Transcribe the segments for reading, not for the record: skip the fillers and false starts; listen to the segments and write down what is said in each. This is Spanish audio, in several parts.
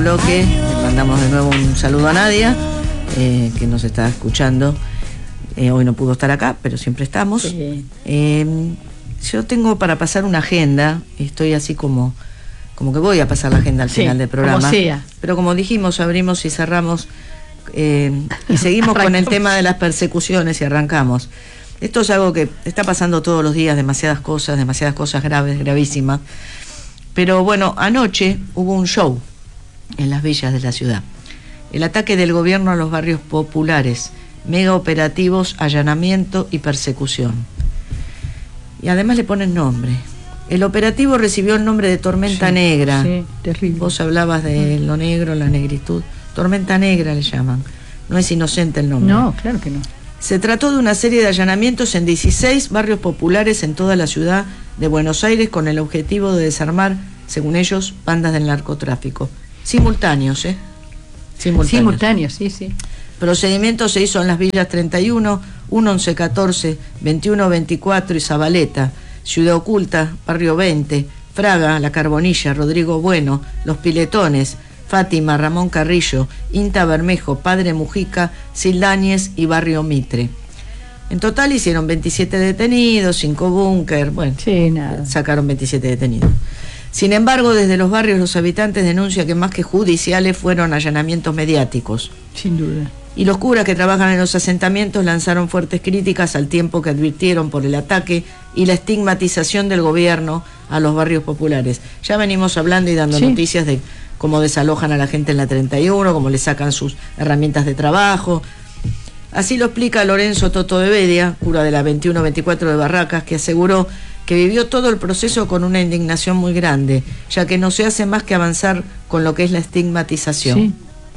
bloque, le mandamos de nuevo un saludo a Nadia, que nos está escuchando. Hoy no pudo estar acá, pero siempre estamos. Sí. Yo tengo para pasar una agenda, estoy así como que voy a pasar la agenda al final del programa. Como sea. Pero como dijimos, abrimos y cerramos y seguimos con el tema de las persecuciones y arrancamos. Esto es algo que está pasando todos los días, demasiadas cosas graves, gravísimas. Pero bueno, anoche hubo un show en las villas de la ciudad. El ataque del gobierno a los barrios populares, mega operativos, allanamiento y persecución. Y además le ponen nombre. El operativo recibió el nombre de Tormenta Negra. Sí, terrible. Vos hablabas de lo negro, la negritud. Tormenta Negra le llaman. No es inocente el nombre. No, claro que no. Se trató de una serie de allanamientos en 16 barrios populares en toda la ciudad de Buenos Aires con el objetivo de desarmar, según ellos, bandas del narcotráfico. Simultáneos, ¿eh? Simultáneos, sí, sí. Procedimiento se hizo en las villas 31, 1114, 2124 y Zabaleta, Ciudad Oculta, Barrio 20, Fraga, La Carbonilla, Rodrigo Bueno, Los Piletones, Fátima, Ramón Carrillo, Inta Bermejo, Padre Mujica, Sildáñez y Barrio Mitre. En total hicieron 27 detenidos, 5 búnker, bueno, sí, nada. Sacaron 27 detenidos. Sin embargo, desde los barrios los habitantes denuncian que más que judiciales fueron allanamientos mediáticos. Sin duda. Y los curas que trabajan en los asentamientos lanzaron fuertes críticas al tiempo que advirtieron por el ataque y la estigmatización del gobierno a los barrios populares. Ya venimos hablando y dando noticias de cómo desalojan a la gente en la 31, cómo le sacan sus herramientas de trabajo. Así lo explica Lorenzo Toto de Bedia, cura de la 21-24 de Barracas, que aseguró que vivió todo el proceso con una indignación muy grande, ya que no se hace más que avanzar con lo que es la estigmatización. Sí.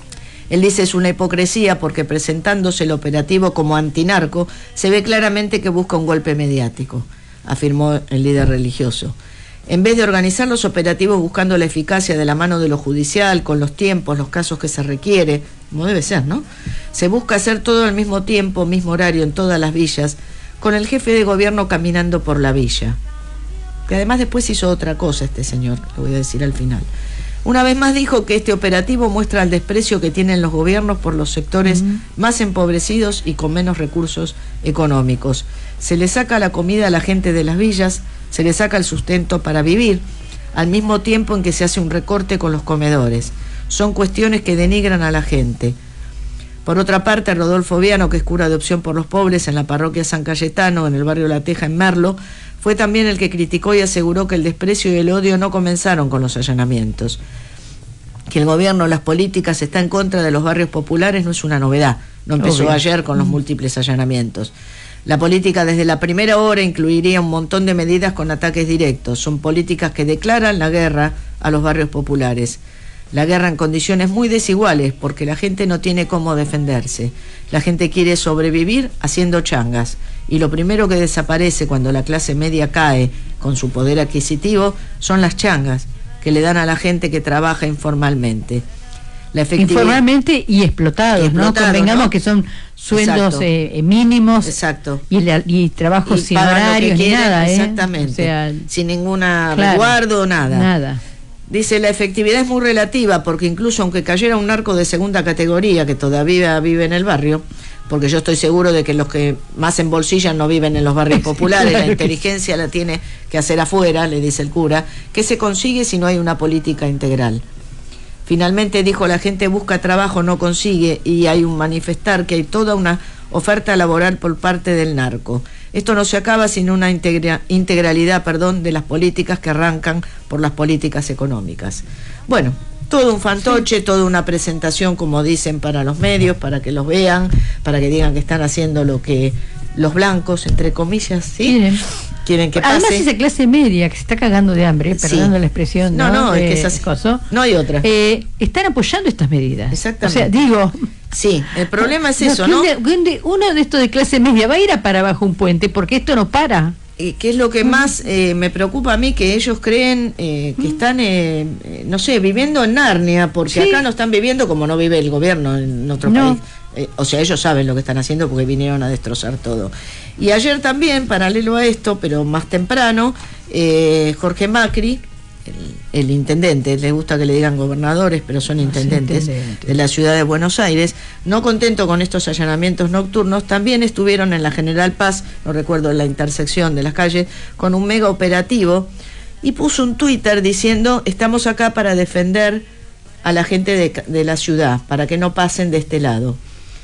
Él dice es una hipocresía porque presentándose el operativo como antinarco, se ve claramente que busca un golpe mediático, afirmó el líder religioso. En vez de organizar los operativos buscando la eficacia de la mano de lo judicial, con los tiempos, los casos que se requiere, como debe ser, ¿no? Se busca hacer todo al mismo tiempo, mismo horario en todas las villas, con el jefe de gobierno caminando por la villa. Que además después hizo otra cosa este señor, lo voy a decir al final. Una vez más dijo que este operativo muestra el desprecio que tienen los gobiernos por los sectores más empobrecidos y con menos recursos económicos. Se le saca la comida a la gente de las villas, se le saca el sustento para vivir, al mismo tiempo en que se hace un recorte con los comedores. Son cuestiones que denigran a la gente. Por otra parte, Rodolfo Viano, que es cura de Opción por los Pobres en la parroquia San Cayetano, en el barrio La Teja, en Merlo, fue también el que criticó y aseguró que el desprecio y el odio no comenzaron con los allanamientos. Que el gobierno, las políticas, está en contra de los barrios populares no es una novedad. No empezó ayer con los múltiples allanamientos. La política desde la primera hora incluiría un montón de medidas con ataques directos. Son políticas que declaran la guerra a los barrios populares. La guerra en condiciones muy desiguales porque la gente no tiene cómo defenderse. La gente quiere sobrevivir haciendo changas. Y lo primero que desaparece cuando la clase media cae con su poder adquisitivo son las changas que le dan a la gente que trabaja informalmente. La informalmente y explotados, ¿no? Convengamos, ¿no? Que son sueldos mínimos. Exacto. Y trabajos sin horarios ni nada, exactamente. O sea, sin ninguna resguardo, nada. Nada. Dice, la efectividad es muy relativa porque incluso aunque cayera un narco de segunda categoría que todavía vive en el barrio, porque yo estoy seguro de que los que más embolsillan no viven en los barrios populares, claro, la inteligencia la tiene que hacer afuera, le dice el cura, ¿qué se consigue si no hay una política integral? Finalmente dijo, la gente busca trabajo, no consigue, y hay un manifestar que hay toda una oferta laboral por parte del narco. Esto no se acaba sin una integralidad de las políticas que arrancan por las políticas económicas. Bueno, todo un fantoche, toda una presentación, como dicen, para los medios, para que los vean, para que digan que están haciendo lo que los blancos, entre comillas, ¿sí? Quieren que pase. Además esa clase media que se está cagando de hambre, perdonando la expresión, no, es que es así. No hay otra. Están apoyando estas medidas. Exactamente. O sea, digo... Sí, el problema es eso, ¿no? Uno de estos de clase media va a ir a parar bajo un puente porque esto no para. Que es lo que más me preocupa a mí, que ellos creen que están, no sé, viviendo en Narnia, porque acá no están viviendo como no vive el gobierno en otro país. O sea, ellos saben lo que están haciendo porque vinieron a destrozar todo. Y ayer también, paralelo a esto, pero más temprano, Jorge Macri el intendente, les gusta que le digan gobernadores, pero son intendentes de la ciudad de Buenos Aires, no contento con estos allanamientos nocturnos, también estuvieron en la General Paz, no recuerdo la intersección de las calles, con un mega operativo, y puso un Twitter diciendo: estamos acá para defender a la gente de la ciudad, para que no pasen de este lado.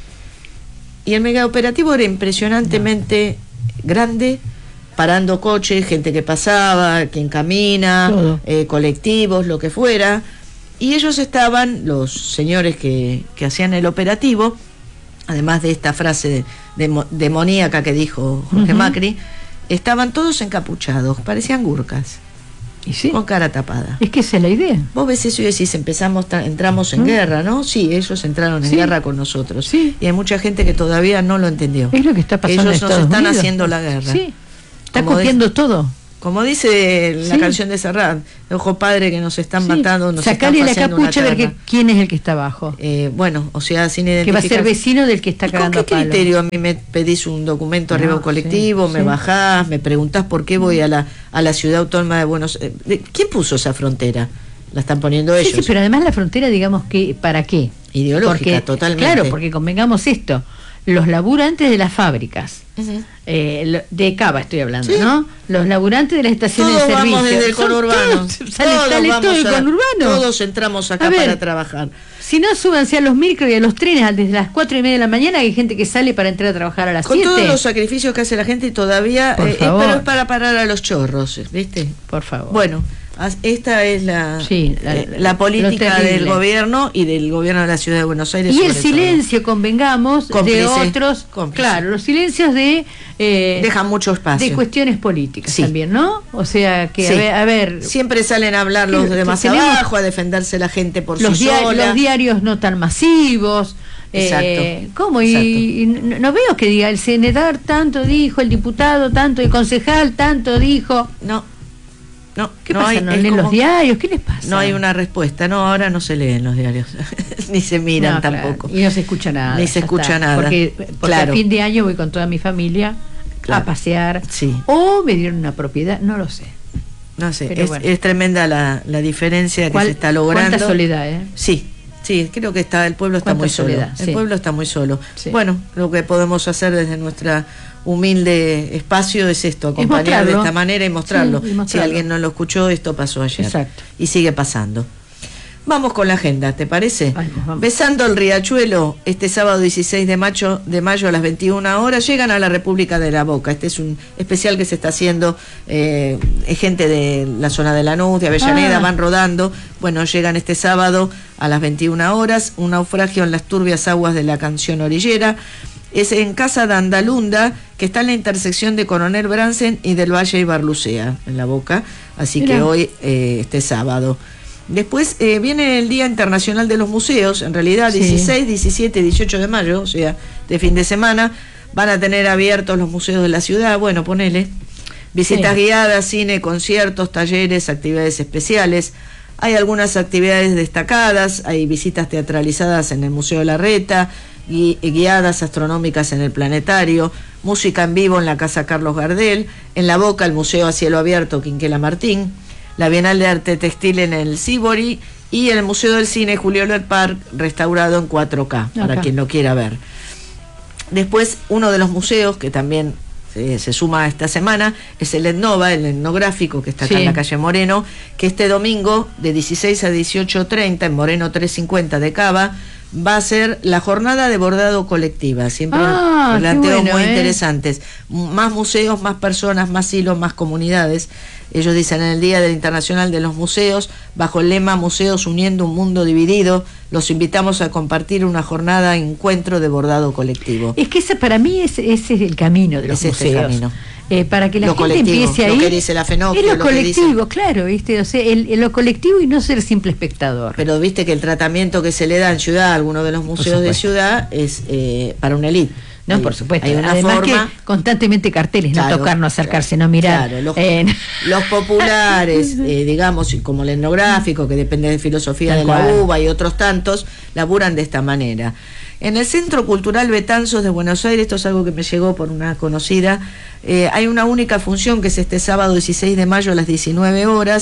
Y el mega operativo era impresionantemente grande, parando coches, gente que pasaba, quien camina, colectivos, lo que fuera. Y ellos estaban, los señores que hacían el operativo, además de esta frase demoníaca que dijo Jorge Macri, estaban todos encapuchados, parecían gurkas. ¿Y sí? Con cara tapada. Es que esa es la idea. Vos ves eso y decís, entramos en guerra, ¿no? Sí, ellos entraron en guerra con nosotros. Sí. Y hay mucha gente que todavía no lo entendió. Es lo que está pasando. Ellos nos están haciendo la guerra. Sí. Está copiando todo. Como dice la canción de Serrat, ojo padre que nos están matando, nos Sacale están la capucha a ver quién es el que está abajo. Bueno, o sea, sin identificar. Que va a ser vecino del que está cagando a palo. ¿Con qué criterio a mí me pedís un documento arriba de un colectivo, me bajás, me preguntás por qué voy a la ciudad autónoma de Buenos Aires? ¿Quién puso esa frontera? La están poniendo ellos. Sí, pero además la frontera, digamos que, ¿para qué? Ideológica, totalmente. Claro, porque convengamos esto, los laburantes de las fábricas, de Cava estoy hablando, ¿no? Los laburantes de las estaciones de servicio. Todos vamos desde el conurbano. Sale todo el conurbano. Todos entramos acá para trabajar. Si no, súbanse a los micros y a los trenes desde las 4:30 de la mañana, hay gente que sale para entrar a trabajar a las 7. Con todos los sacrificios que hace la gente todavía, pero es para parar a los chorros, ¿viste? Por favor. Bueno, esta es la política del gobierno y del gobierno de la ciudad de Buenos Aires. Y el silencio, convengamos, de otros, claro, los silencios dejan mucho espacio. De cuestiones políticas también, ¿no? O sea, que a ver... Siempre salen a hablar los de más abajo, a defenderse la gente por sí sola. Los diarios no tan masivos... Exacto. ¿Cómo? Exacto. Y no veo que diga el senador tanto dijo, el diputado tanto, el concejal tanto dijo. No. ¿Qué pasa? ¿No leen los diarios? ¿Qué les pasa? No hay una respuesta. No, ahora no se leen los diarios. Ni se miran tampoco. Claro. Y no se escucha nada. Ni se escucha nada. Porque a fin de año voy con toda mi familia a pasear. Sí. O me dieron una propiedad, no lo sé. No sé. Es tremenda la diferencia que se está logrando. ¿Cuánta soledad, Sí, creo que el pueblo está muy solo. El pueblo está muy solo. Sí. Bueno, lo que podemos hacer desde nuestra humilde espacio es esto, acompañar de esta manera y mostrarlo. Si alguien no lo escuchó, esto pasó ayer. Exacto. Y sigue pasando. Vamos con la agenda, ¿te parece? Vamos. Besando el Riachuelo, este sábado 16 de mayo a las 21 horas, llegan a la República de la Boca. Este es un especial que se está haciendo, gente de la zona de Lanús, de Avellaneda, van rodando. Bueno, llegan este sábado a las 21 horas, un naufragio en las turbias aguas de la Canción Orillera. Es en Casa de Andalunda, que está en la intersección de Coronel Bransen y del Valle y Barlucea, en La Boca. Así que hoy, este sábado. Después viene el Día Internacional de los Museos, en realidad 16, 17 y 18 de mayo, o sea, de fin de semana, van a tener abiertos los museos de la ciudad. Bueno, ponele visitas guiadas, cine, conciertos, talleres, actividades especiales. Hay algunas actividades destacadas, hay visitas teatralizadas en el Museo Larreta, guiadas astronómicas en el planetario, música en vivo en la Casa Carlos Gardel, en La Boca el Museo a Cielo Abierto Quinquela Martín, la Bienal de Arte Textil en el Sibori y el Museo del Cine Julio Ler Park restaurado en 4K, para quien lo quiera ver. Después, uno de los museos que también se suma esta semana es el Etnova, el etnográfico que está acá en la calle Moreno, que este domingo de 16 a 18:30 en Moreno 350 de Cava va a ser la jornada de bordado colectiva. Siempre planteos muy interesantes. Más museos, más personas, más hilos, más comunidades. Ellos dicen en el Día del Internacional de los Museos, bajo el lema Museos uniendo un mundo dividido, los invitamos a compartir una jornada encuentro de bordado colectivo. Es que para mí ese es el camino de los museos. El camino. Para que la gente empiece ahí. Lo que dice la FENOC, es lo colectivo, claro, ¿viste? O sea, lo colectivo y no ser simple espectador. Pero viste que el tratamiento que se le da en ciudad a algunos de los museos de ciudad es para una élite. No, por supuesto. Hay una Además forma, que constantemente carteles, no tocar, no acercarse, no mirar. Claro, los populares, digamos, como el etnográfico, que depende de filosofía de la UBA y otros tantos, laburan de esta manera. En el Centro Cultural Betanzos de Buenos Aires, esto es algo que me llegó por una conocida, hay una única función que es este sábado 16 de mayo a las 19 horas,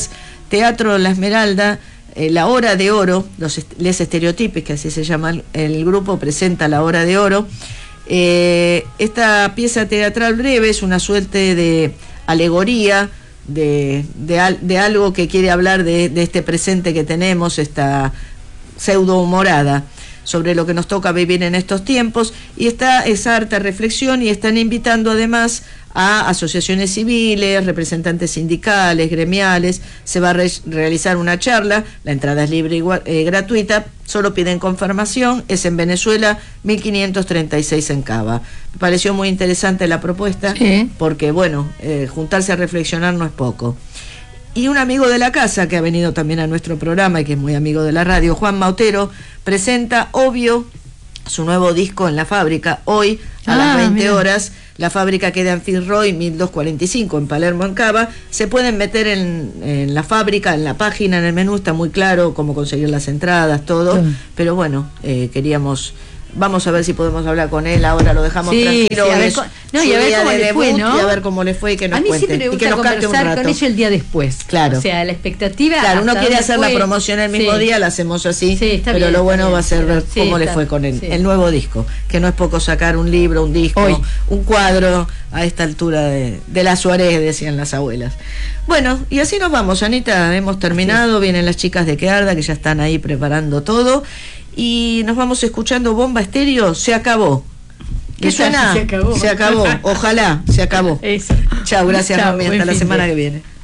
Teatro La Esmeralda, La Hora de Oro, Les Estereotipes, que así se llama el grupo, presenta La Hora de Oro. Esta pieza teatral breve es una suerte de alegoría de algo que quiere hablar de este presente que tenemos, esta pseudo humorada sobre lo que nos toca vivir en estos tiempos, y es harta reflexión, y están invitando además a asociaciones civiles, representantes sindicales, gremiales. Se va a realizar una charla, la entrada es libre y gratuita, solo piden confirmación, es en Venezuela 1536 en Cava. Me pareció muy interesante la propuesta, sí, porque bueno, juntarse a reflexionar no es poco. Y un amigo de la casa que ha venido también a nuestro programa y que es muy amigo de la radio, Juan Mautero, presenta Obvio, su nuevo disco en La Fábrica, hoy a las 20 horas. La Fábrica queda en Fitzroy 1245 en Palermo, en Cava. Se pueden meter en La Fábrica, en la página, en el menú, está muy claro cómo conseguir las entradas, todo. Sí. Pero bueno, vamos a ver si podemos hablar con él. Ahora lo dejamos tranquilo. Sí, y a ver cómo le fue, ¿no? Y a ver cómo le fue y que nos cuente. A mí siempre me gusta conversar con ellos el día después. Claro. O sea, la expectativa. Claro, uno quiere hacer la promoción el mismo día, la hacemos así. Sí, está pero bien, lo bueno va a ser ver cómo le fue con el nuevo disco. Que no es poco sacar un libro, un disco, un cuadro a esta altura de la Suárez, decían las abuelas. Bueno, y así nos vamos, Anita. Hemos terminado. Vienen las chicas de Que Arda, que ya están ahí preparando todo. Y nos vamos escuchando Bomba Estéreo, Se Acabó. ¿Qué suena? Se acabó. Se acabó. Ojalá, se acabó. Eso. Chao, gracias, Mami. Hasta la semana que viene.